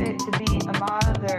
it to be a mother?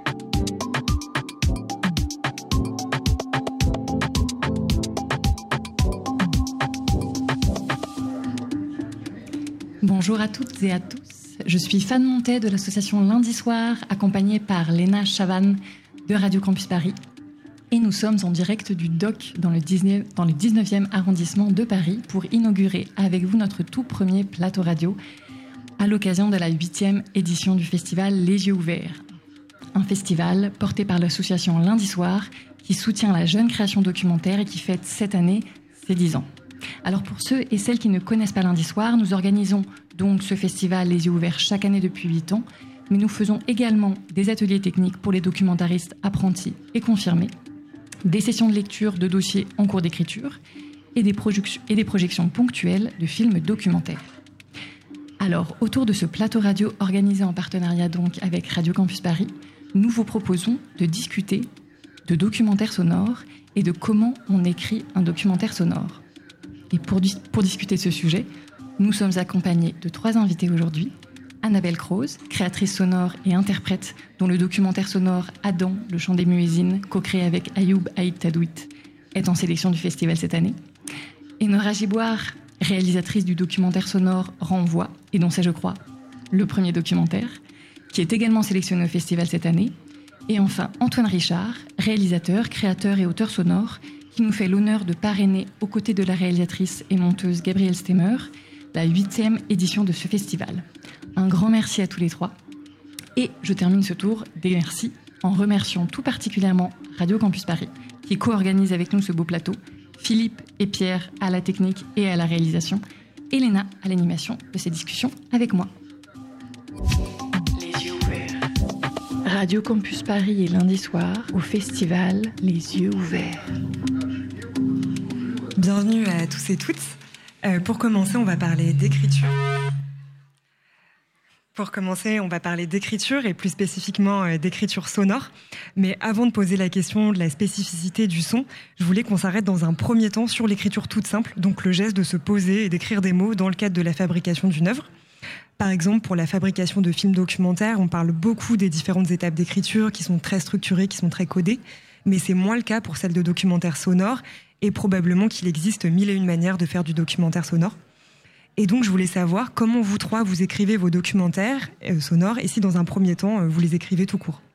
Bonjour à toutes et à tous. Je suis Fan Montet de l'association Lundi Soir, accompagnée par Léna Chavannes de Radio Campus Paris. Et nous sommes en direct du DOC dans le 19e arrondissement de Paris pour inaugurer avec vous notre tout premier plateau radio à l'occasion de la 8e édition du festival Les Yeux Ouverts. Un festival porté par l'association Lundi Soir qui soutient la jeune création documentaire et qui fête cette année ses 10 ans. Alors pour ceux et celles qui ne connaissent pas Lundi Soir, nous organisons donc ce festival Les Yeux Ouverts chaque année depuis 8 ans, mais nous faisons également des ateliers techniques pour les documentaristes apprentis et confirmés, des sessions de lecture de dossiers en cours d'écriture et des projections ponctuelles de films documentaires. Alors, autour de ce plateau radio organisé en partenariat donc avec Radio Campus Paris, nous vous proposons de discuter de documentaires sonores et de comment on écrit un documentaire sonore. Et pour discuter de ce sujet, nous sommes accompagnés de 3 invités aujourd'hui. Annabelle Croze, créatrice sonore et interprète, dont le documentaire sonore Adam, le chant des muezzines, co-créé avec Ayoub Aïd Tadouit, est en sélection du festival cette année. Et Nora Giboire, réalisatrice du documentaire sonore Renvoi, et dont c'est, je crois, le premier documentaire, qui est également sélectionné au festival cette année. Et enfin, Antoine Richard, réalisateur, créateur et auteur sonore, qui nous fait l'honneur de parrainer, aux côtés de la réalisatrice et monteuse Gabrielle Stemmer, la 8e édition de ce festival. Un grand merci à tous les 3. Et je termine ce tour des merci en remerciant tout particulièrement Radio Campus Paris, qui co-organise avec nous ce beau plateau, Philippe et Pierre à la technique et à la réalisation, et Léna à l'animation de ces discussions avec moi. Les yeux ouverts. Radio Campus Paris et Lundi Soir au festival Les Yeux Ouverts. Bienvenue à tous et toutes. Pour commencer, on va parler d'écriture. Et plus spécifiquement d'écriture sonore. Mais avant de poser la question de la spécificité du son, je voulais qu'on s'arrête dans un premier temps sur l'écriture toute simple, donc le geste de se poser et d'écrire des mots dans le cadre de la fabrication d'une œuvre. Par exemple, pour la fabrication de films documentaires, on parle beaucoup des différentes étapes d'écriture qui sont très structurées, qui sont très codées, mais c'est moins le cas pour celles de documentaires sonores, et probablement qu'il existe 1001 manières de faire du documentaire sonore. Et donc, je voulais savoir comment vous 3, vous écrivez vos documentaires sonores, et si dans un premier temps, vous les écrivez tout court.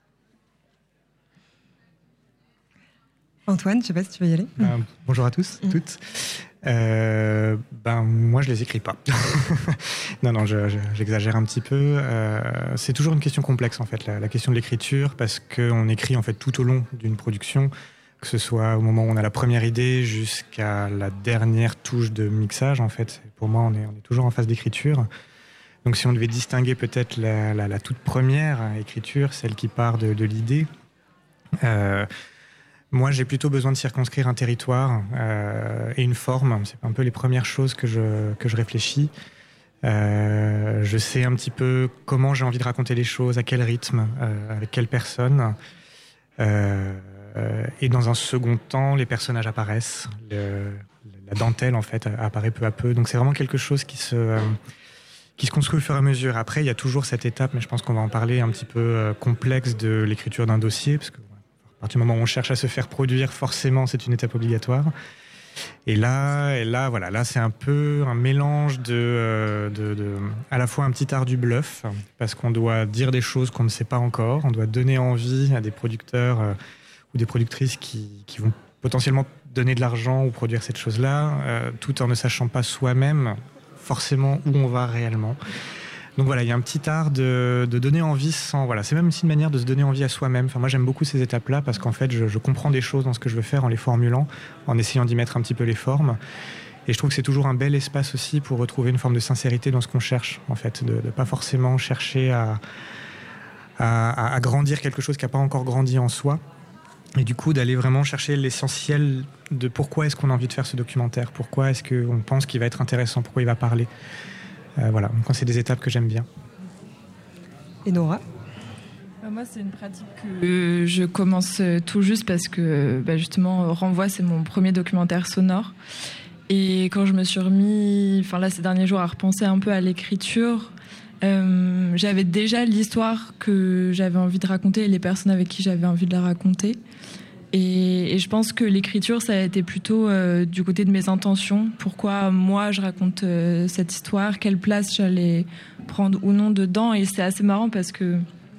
Antoine, je ne sais pas si tu veux y aller. Bonjour à tous, toutes. Moi, je les écris pas. non, j'exagère un petit peu. C'est toujours une question complexe, en fait, la question de l'écriture, parce qu'on écrit, en fait, tout au long d'une production, que ce soit au moment où on a la première idée jusqu'à la dernière touche de mixage, en fait. Pour moi, on est toujours en phase d'écriture. Donc, si on devait distinguer peut-être la toute première écriture, celle qui part de l'idée, moi, j'ai plutôt besoin de circonscrire un territoire et une forme. C'est un peu les premières choses que je réfléchis. Je sais un petit peu comment j'ai envie de raconter les choses, à quel rythme, avec quelle personne. Et dans un second temps, les personnages apparaissent. La dentelle, en fait, apparaît peu à peu. Donc, c'est vraiment quelque chose qui se construit au fur et à mesure. Après, il y a toujours cette étape, mais je pense qu'on va en parler, un petit peu complexe de l'écriture d'un dossier, parce que à partir du moment où on cherche à se faire produire, forcément, c'est une étape obligatoire. Et là, voilà, là, c'est un peu un mélange à la fois un petit art du bluff, parce qu'on doit dire des choses qu'on ne sait pas encore, on doit donner envie à des producteurs ou des productrices qui vont potentiellement donner de l'argent ou produire cette chose-là, tout en ne sachant pas soi-même forcément où on va réellement. Donc voilà, il y a un petit art de donner envie sans... Voilà, c'est même aussi une manière de se donner envie à soi-même. Enfin, moi, j'aime beaucoup ces étapes-là parce qu'en fait, je comprends des choses dans ce que je veux faire en les formulant, en essayant d'y mettre un petit peu les formes. Et je trouve que c'est toujours un bel espace aussi pour retrouver une forme de sincérité dans ce qu'on cherche, en fait, de pas forcément chercher à grandir quelque chose qui n'a pas encore grandi en soi. Et du coup, d'aller vraiment chercher l'essentiel de pourquoi est-ce qu'on a envie de faire ce documentaire, pourquoi est-ce qu'on pense qu'il va être intéressant, pourquoi il va parler. Voilà, donc c'est des étapes que j'aime bien. Et Nora ? Moi, c'est une pratique que je commence tout juste parce que justement, Renvoi, c'est mon premier documentaire sonore. Et quand je me suis remis, ces derniers jours, à repenser un peu à l'écriture, J'avais déjà l'histoire que j'avais envie de raconter et les personnes avec qui j'avais envie de la raconter. Et je pense que l'écriture, ça a été plutôt du côté de mes intentions. Pourquoi moi, je raconte cette histoire, quelle place j'allais prendre ou non dedans. Et c'est assez marrant parce que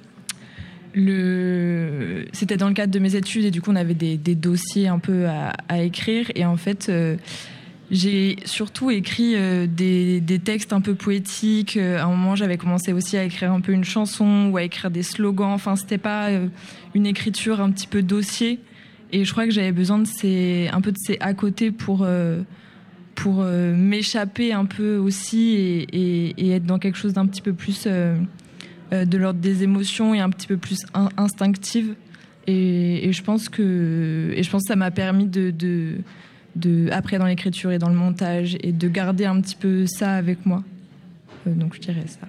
c'était dans le cadre de mes études et du coup, on avait des dossiers un peu à écrire. Et en fait, j'ai surtout écrit des textes un peu poétiques. À un moment, j'avais commencé aussi à écrire un peu une chanson ou à écrire des slogans. Enfin, c'était pas une écriture un petit peu dossier. Et je crois que j'avais besoin de ces à côté pour m'échapper un peu aussi et être dans quelque chose d'un petit peu plus de l'ordre des émotions et un petit peu plus instinctive. Et je pense que ça m'a permis de après dans l'écriture et dans le montage et de garder un petit peu ça avec moi. Donc je dirais ça.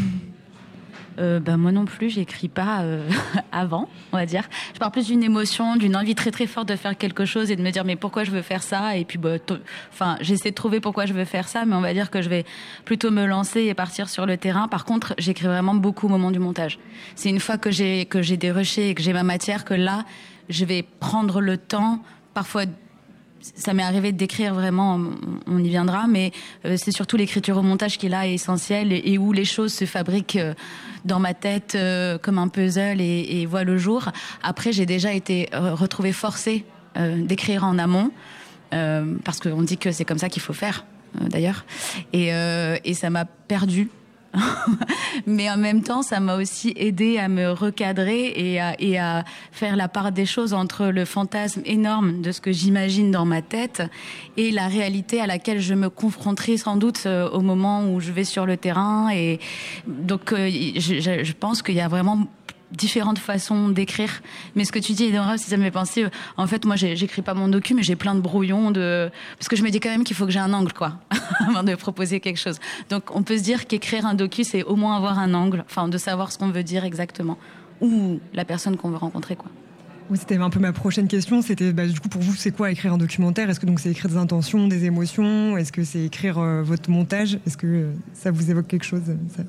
Moi non plus, j'écris pas avant, on va dire. Je parle plus d'une émotion, d'une envie très très forte de faire quelque chose et de me dire mais pourquoi je veux faire ça, et puis j'essaie de trouver pourquoi je veux faire ça, mais on va dire que je vais plutôt me lancer et partir sur le terrain. Par contre, j'écris vraiment beaucoup au moment du montage. C'est une fois que j'ai des rushés et que j'ai ma matière que là, je vais prendre le temps. Parfois, ça m'est arrivé d'écrire vraiment, on y viendra, mais c'est surtout l'écriture au montage qui est là, est essentielle, et où les choses se fabriquent dans ma tête comme un puzzle et voient le jour. Après, j'ai déjà été retrouvée forcée d'écrire en amont, parce qu'on dit que c'est comme ça qu'il faut faire, d'ailleurs. Et ça m'a perdue. Mais en même temps, ça m'a aussi aidé à me recadrer et à faire la part des choses entre le fantasme énorme de ce que j'imagine dans ma tête et la réalité à laquelle je me confronterai sans doute au moment où je vais sur le terrain. Et donc, je pense qu'il y a vraiment différentes façons d'écrire. Mais ce que tu dis, Eleonora, ça me fait penser, en fait, moi, j'écris pas mon docu, mais j'ai plein de brouillons parce que je me dis quand même qu'il faut que j'ai un angle, quoi, avant de proposer quelque chose. Donc, on peut se dire qu'écrire un docu, c'est au moins avoir un angle, enfin, de savoir ce qu'on veut dire exactement, ou la personne qu'on veut rencontrer, quoi. Oui, c'était un peu ma prochaine question. C'était, du coup, pour vous, c'est quoi écrire un documentaire? Est-ce que donc c'est écrire des intentions, des émotions? Est-ce que c'est écrire votre montage? Est-ce que ça vous évoque quelque chose, ça?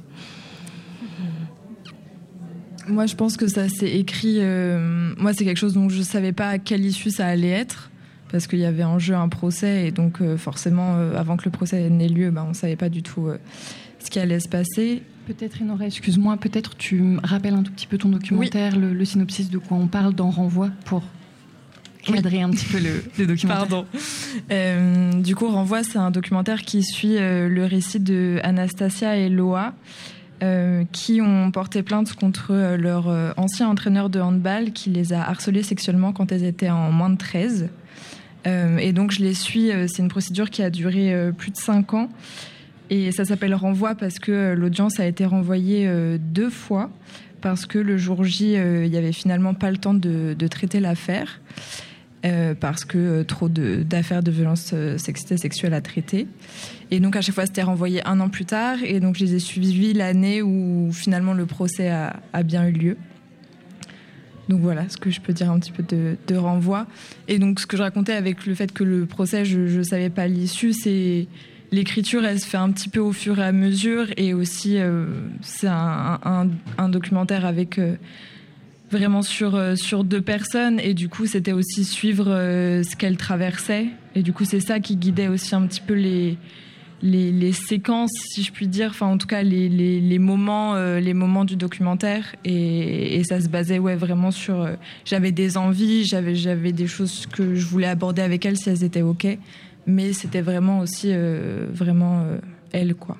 Moi, je pense que ça s'est écrit... moi, c'est quelque chose dont je ne savais pas à quelle issue ça allait être, parce qu'il y avait en jeu un procès, et donc forcément, avant que le procès n'ait lieu, on ne savait pas du tout ce qui allait se passer. Peut-être, Eleonora, excuse-moi, peut-être tu me rappelles un tout petit peu ton documentaire, oui. le synopsis de quoi on parle dans Renvoi, pour cadrer un petit peu le documentaire. Pardon. Du coup, Renvoi, c'est un documentaire qui suit le récit de Anastasia et Loa, qui ont porté plainte contre leur ancien entraîneur de handball qui les a harcelées sexuellement quand elles étaient en moins de 13. Et donc je les suis, c'est une procédure qui a duré plus de 5 ans. Et ça s'appelle Renvoi parce que l'audience a été renvoyée 2 fois, parce que le jour J, il n'y avait finalement pas le temps de traiter l'affaire, parce que trop d'affaires de violence sexuelle à traiter. Et donc à chaque fois c'était renvoyé 1 an plus tard, et donc je les ai suivis l'année où finalement le procès a bien eu lieu. Donc voilà ce que je peux dire un petit peu de Renvoi. Et donc ce que je racontais avec le fait que le procès, je savais pas l'issue, c'est l'écriture, elle se fait un petit peu au fur et à mesure, et aussi c'est un documentaire avec vraiment sur 2 personnes, et du coup c'était aussi suivre ce qu'elles traversaient, et du coup c'est ça qui guidait aussi un petit peu les séquences, si je puis dire, enfin en tout cas les moments du documentaire, et ça se basait vraiment sur j'avais des envies, j'avais des choses que je voulais aborder avec elles si elles étaient ok, mais c'était vraiment aussi elles, quoi.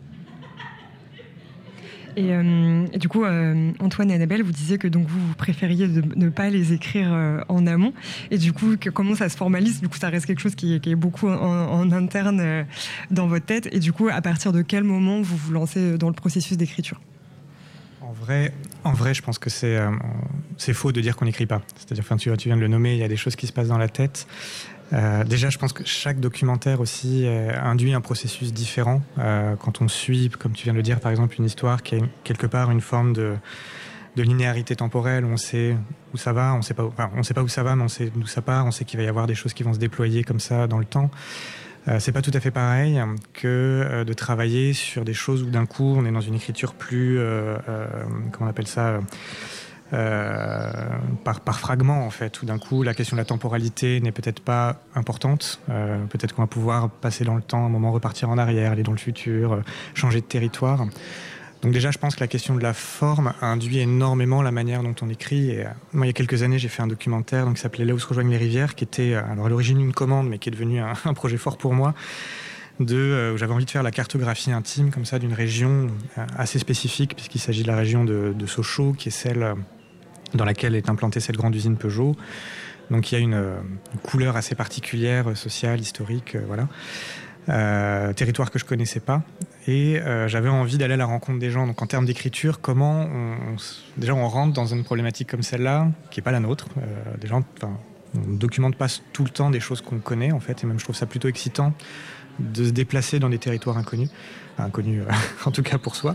Et du coup, Antoine et Annabelle, vous disiez que donc vous préfériez de ne pas les écrire en amont. Et du coup, comment ça se formalise? Du coup, ça reste quelque chose qui est beaucoup en interne dans votre tête. Et du coup, à partir de quel moment vous vous lancez dans le processus d'écriture? En vrai, je pense que c'est faux de dire qu'on n'écrit pas. C'est-à-dire, tu viens de le nommer, il y a des choses qui se passent dans la tête. Déjà, je pense que chaque documentaire aussi induit un processus différent. Quand on suit, comme tu viens de le dire, par exemple, une histoire qui a quelque part une forme de linéarité temporelle, où on sait où ça va, on sait pas où ça va, mais on sait d'où ça part, on sait qu'il va y avoir des choses qui vont se déployer comme ça dans le temps. C'est pas tout à fait pareil que de travailler sur des choses où d'un coup on est dans une écriture plus, comment on appelle ça, par fragment en fait, où d'un coup la question de la temporalité n'est peut-être pas importante. Peut-être qu'on va pouvoir passer dans le temps, un moment repartir en arrière, aller dans le futur, changer de territoire. Donc déjà, je pense que la question de la forme induit énormément la manière dont on écrit. Et, moi, il y a quelques années, j'ai fait un documentaire qui s'appelait Là où se rejoignent les rivières, qui était alors à l'origine une commande, mais qui est devenu un projet fort pour moi, où j'avais envie de faire la cartographie intime comme ça d'une région assez spécifique, puisqu'il s'agit de la région de Sochaux, qui est celle dans laquelle est implantée cette grande usine Peugeot. Donc il y a une couleur assez particulière, sociale, historique, voilà. Territoire que je connaissais pas, et j'avais envie d'aller à la rencontre des gens. Donc en termes d'écriture, comment déjà on rentre dans une problématique comme celle-là, qui est pas la nôtre. Des gens, on documente pas tout le temps des choses qu'on connaît en fait, et même je trouve ça plutôt excitant de se déplacer dans des territoires inconnus, en tout cas pour soi.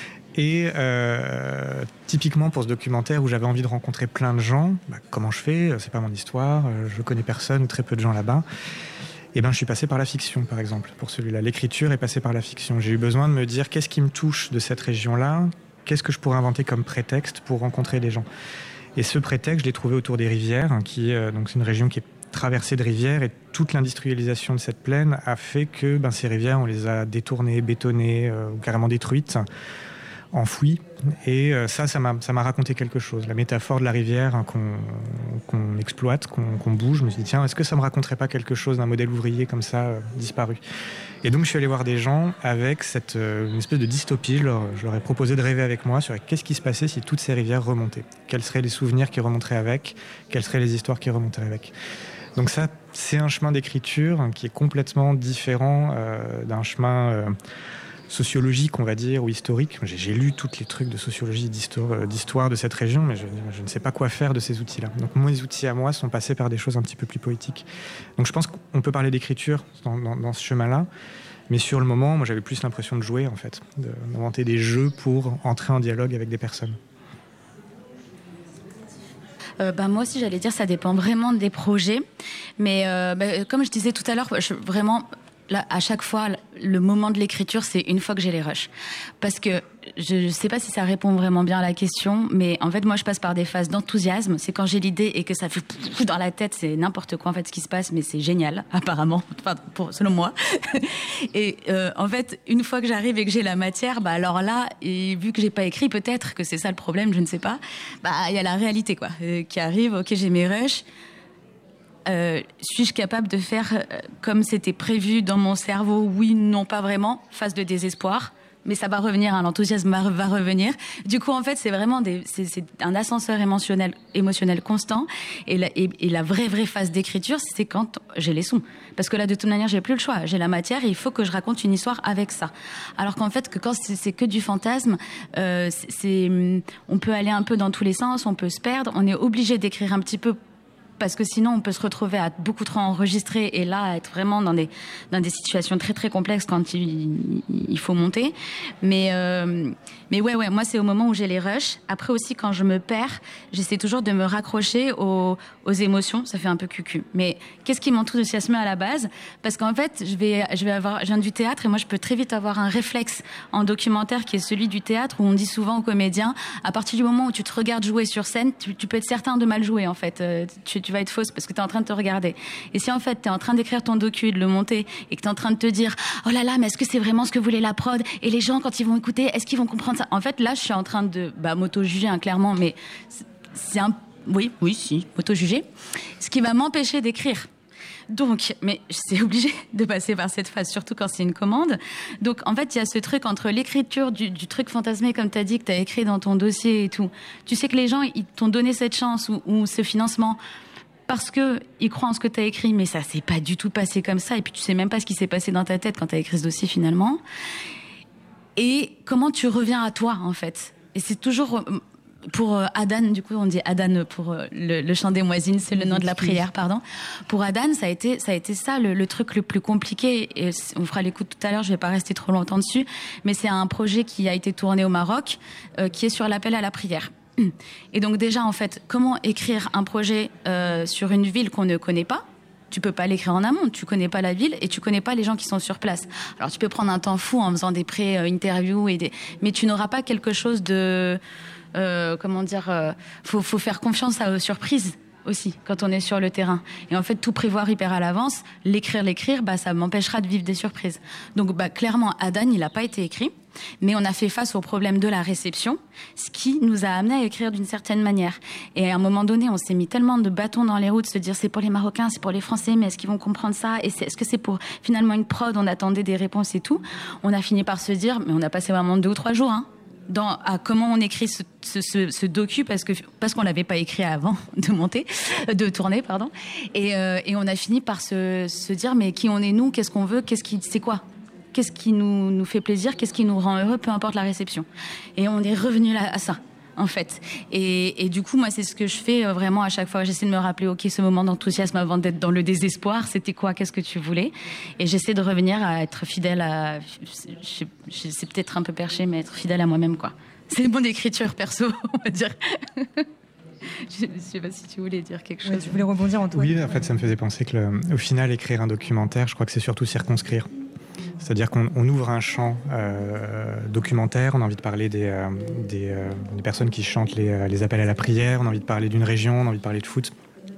Et typiquement pour ce documentaire où j'avais envie de rencontrer plein de gens, comment je fais ? C'est pas mon histoire, je connais personne ou très peu de gens là-bas. Et je suis passé par la fiction, par exemple, pour celui-là. L'écriture est passée par la fiction. J'ai eu besoin de me dire qu'est-ce qui me touche de cette région-là, qu'est-ce que je pourrais inventer comme prétexte pour rencontrer des gens. Et ce prétexte, je l'ai trouvé autour des rivières, donc c'est une région qui est traversée de rivières, et toute l'industrialisation de cette plaine a fait que ces rivières, on les a détournées, bétonnées, ou carrément détruites, enfouies. Et ça m'a raconté quelque chose. La métaphore de la rivière qu'on exploite, qu'on bouge. Je me suis dit, tiens, est-ce que ça me raconterait pas quelque chose d'un modèle ouvrier comme ça, disparu ? Et donc je suis allé voir des gens avec une espèce de dystopie. Je leur ai proposé de rêver avec moi sur qu'est-ce qui se passait si toutes ces rivières remontaient. Quels seraient les souvenirs qui remonteraient avec ? Quelles seraient les histoires qui remonteraient avec ? Donc ça, c'est un chemin d'écriture qui est complètement différent d'un chemin sociologique, on va dire, ou historique. J'ai lu tous les trucs de sociologie, d'histoire de cette région, mais je ne sais pas quoi faire de ces outils-là. Donc mes outils à moi sont passés par des choses un petit peu plus poétiques. Donc je pense qu'on peut parler d'écriture dans ce chemin-là, mais sur le moment, moi j'avais plus l'impression de jouer, en fait, d'inventer des jeux pour entrer en dialogue avec des personnes. Moi aussi, j'allais dire, ça dépend vraiment des projets. Mais comme je disais tout à l'heure, vraiment... Là, à chaque fois, le moment de l'écriture, c'est une fois que j'ai les rushs. Parce que je ne sais pas si ça répond vraiment bien à la question, mais en fait, moi, je passe par des phases d'enthousiasme. C'est quand j'ai l'idée et que ça fait dans la tête, c'est n'importe quoi en fait ce qui se passe, mais c'est génial, apparemment, selon moi. Et en fait, une fois que j'arrive et que j'ai la matière, alors là, et vu que j'ai pas écrit, peut-être que c'est ça le problème, je ne sais pas. Il y a la réalité quoi, qui arrive. Ok, j'ai mes rushs. Suis-je capable de faire comme c'était prévu dans mon cerveau ? Oui, non, pas vraiment. Phase de désespoir. Mais ça va revenir, l'enthousiasme va revenir. Du coup, en fait, c'est vraiment c'est un ascenseur émotionnel constant. Et la vraie phase d'écriture, c'est quand j'ai les sons. Parce que là, de toute manière, j'ai plus le choix. J'ai la matière et il faut que je raconte une histoire avec ça. Alors qu'en fait, quand c'est que du fantasme, on peut aller un peu dans tous les sens, on peut se perdre. On est obligé d'écrire un petit peu parce que sinon on peut se retrouver à beaucoup trop enregistrer et là à être vraiment dans des situations très très complexes quand il faut monter. Mais ouais, moi c'est au moment où j'ai les rushs. Après aussi quand je me perds, j'essaie toujours de me raccrocher aux émotions. Ça fait un peu cucu. Mais qu'est-ce qui m'enthousiasme à la base ? Parce qu'en fait, je viens du théâtre et moi je peux très vite avoir un réflexe en documentaire qui est celui du théâtre où on dit souvent aux comédiens, à partir du moment où tu te regardes jouer sur scène, tu peux être certain de mal jouer en fait. Tu vas être fausse parce que tu es en train de te regarder. Et si en fait tu es en train d'écrire ton docu, de le monter et que tu es en train de te dire oh là là, mais est-ce que c'est vraiment ce que voulait la prod ? Et les gens quand ils vont écouter, est-ce qu'ils vont comprendre ça ? En fait là je suis en train de m'auto-juger clairement, mais c'est m'auto-juger, ce qui va m'empêcher d'écrire. Donc, mais c'est obligé de passer par cette phase, surtout quand c'est une commande. Donc, en fait, il y a ce truc entre l'écriture du truc fantasmé, comme tu as dit, que tu as écrit dans ton dossier et tout. Tu sais que les gens, ils t'ont donné cette chance ou ce financement parce qu'ils croient en ce que tu as écrit, mais ça s'est pas du tout passé comme ça. Et puis, tu sais même pas ce qui s'est passé dans ta tête quand tu as écrit ce dossier, finalement. Et comment tu reviens à toi, en fait. Et c'est toujours... Pour Adan, du coup, on dit Adan pour le chant des moisines, c'est le nom de la prière, pardon. Pour Adan, ça a été ça le truc le plus compliqué. Et on fera l'écoute tout à l'heure, je vais pas rester trop longtemps dessus. Mais c'est un projet qui a été tourné au Maroc, qui est sur l'appel à la prière. Et donc déjà, en fait, comment écrire un projet sur une ville qu'on ne connaît pas ? tu peux pas l'écrire en amont. Tu connais pas la ville et tu connais pas les gens qui sont sur place. Alors, tu peux prendre un temps fou en faisant des pré-interviews mais tu n'auras pas quelque chose de, faut faire confiance aux surprises aussi quand on est sur le terrain. Et en fait, tout prévoir hyper à l'avance, l'écrire, ça m'empêchera de vivre des surprises. Donc, clairement, Adan, il n'a pas été écrit, mais on a fait face au problème de la réception, ce qui nous a amené à écrire d'une certaine manière. Et à un moment donné, on s'est mis tellement de bâtons dans les roues de se dire c'est pour les Marocains, c'est pour les Français, mais est-ce qu'ils vont comprendre ça? Et est-ce que c'est pour finalement une prod? On attendait des réponses et tout. On a fini par se dire, mais on a passé vraiment 2 ou 3 jours, à comment on écrit ce docu parce qu'on l'avait pas écrit avant de tourner, pardon. Et on a fini par se dire mais qui on est nous, qu'est-ce qu'on veut, c'est quoi, qu'est-ce qui nous fait plaisir, qu'est-ce qui nous rend heureux, peu importe la réception. Et on est revenu là à ça. En fait. Et du coup, moi, c'est ce que je fais vraiment à chaque fois. J'essaie de me rappeler, OK, ce moment d'enthousiasme avant d'être dans le désespoir, c'était quoi? Qu'est-ce que tu voulais? Et j'essaie de revenir à être fidèle à... C'est peut-être un peu perché, mais être fidèle à moi-même, quoi. C'est le bon d'écriture, perso, on va dire. Je ne sais pas si tu voulais dire quelque chose. Tu voulais rebondir, Antoine? Oui, en fait, ça me faisait penser qu'au final, écrire un documentaire, je crois que c'est surtout circonscrire. C'est-à-dire qu'on ouvre un champ documentaire, on a envie de parler des personnes qui chantent les appels à la prière, on a envie de parler d'une région, on a envie de parler de foot.